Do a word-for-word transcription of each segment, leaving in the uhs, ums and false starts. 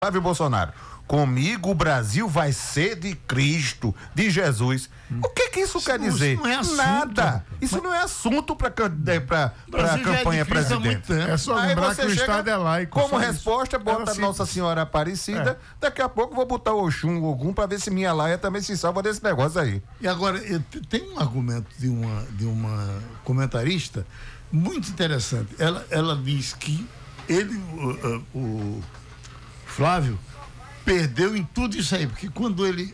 Flávio Bolsonaro, comigo o Brasil vai ser de Cristo, de Jesus. Hum. O que que isso, isso quer não, dizer? Isso não é assunto. Nada. Isso mas... não é assunto para a campanha é presidente. É só lembrar que o Estado é laico. Como resposta, bota Nossa Senhora Aparecida. É. Daqui a pouco vou botar o Oxum, o Ogum, para ver se minha laia também se salva desse negócio aí. E agora, tem um argumento de uma, de uma comentarista muito interessante. Ela, ela diz que ele, o, o Flávio, perdeu em tudo isso aí, porque quando ele,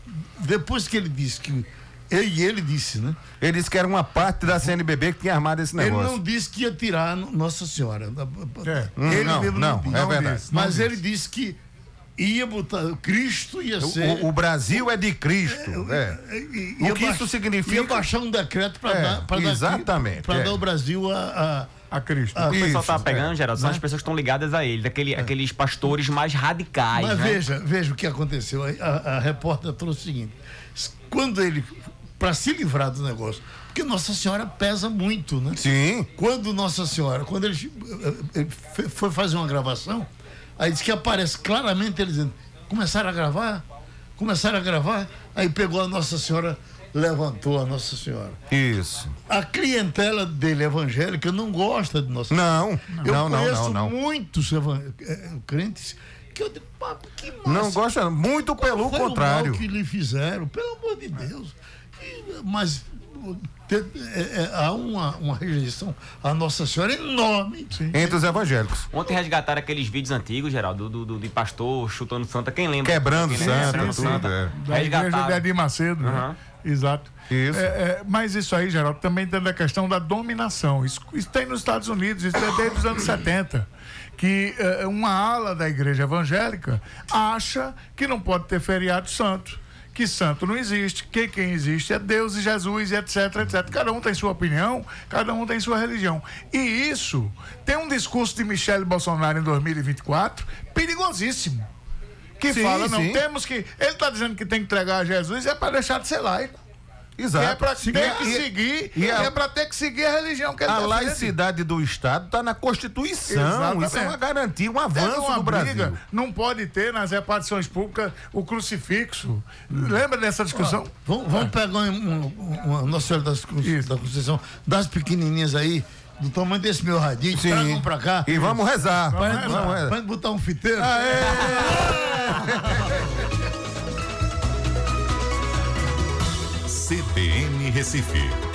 depois que ele disse que, ele, ele disse, né? Ele disse que era uma parte da C N B B que tinha armado esse negócio. Ele não disse que ia tirar Nossa Senhora. É. Ele não, mesmo não, não disse. É verdade. Disse, mas ele disse. disse que ia botar, Cristo ia ser... O, o Brasil é de Cristo. É, é. Ia, o que isso significa? Ia baixar um decreto para é, dar, pra exatamente, para é. dar o Brasil a... a A Cristo. O que o pessoal tá pegando, é. Geraldo, são né? as pessoas que estão ligadas a ele, daquele, é. aqueles pastores mais radicais. Mas né? veja, veja o que aconteceu. A, a repórter trouxe o seguinte: quando ele, para se livrar do negócio, porque Nossa Senhora pesa muito, né? Sim. Quando Nossa Senhora, quando ele, ele foi fazer uma gravação, aí diz que aparece claramente ele dizendo: começaram a gravar, começaram a gravar, aí pegou a Nossa Senhora. Levantou a Nossa Senhora. Isso. A clientela dele evangélica não gosta de Nossa Senhora. Não, eu não, conheço não, não, não. muitos crentes que eu digo, papo, que massa. Não gosta, muito Qual pelo foi contrário. O mal que lhe fizeram, pelo amor de Deus. E, mas te, é, é, há uma, uma rejeição à Nossa Senhora enorme. Sim. Entre os evangélicos. Ontem resgataram aqueles vídeos antigos, Geraldo, do, do, de pastor chutando santa. Quem lembra? Quebrando quem santa, lembra? tudo. Santa. É. Da igreja de Edir Macedo, uhum. né? Exato. Isso. É, é, mas isso aí, Geraldo, também tem a questão da dominação. Isso, isso tem nos Estados Unidos, isso é desde os anos setenta. Que é, uma ala da igreja evangélica acha que não pode ter feriado santo. Que santo não existe, que quem existe é Deus e Jesus, e etc, etcétera. Cada um tem sua opinião, cada um tem sua religião. E isso tem um discurso de Michele Bolsonaro em dois mil e vinte e quatro perigosíssimo. Que sim, fala, não, sim. temos que... Ele está dizendo que tem que entregar a Jesus e é para deixar de ser laico. Exato. E é para ter que e, seguir, e, e a, é para ter que seguir a religião que ele A defende. laicidade do Estado está na Constituição. Exatamente. Isso é uma garantia, um avanço uma do Brasil. Briga, não pode ter nas repartições públicas o crucifixo. Hum. Lembra dessa discussão? Ah, vamos, vamos pegar uma, uma Nossa Senhora das, da Conceição, das pequenininhas aí, do tamanho desse meu radinho, tragam pra cá. E vamos rezar. Vamos rezar. Vamos rezar. Pode botar um fiteiro. C B N Recife.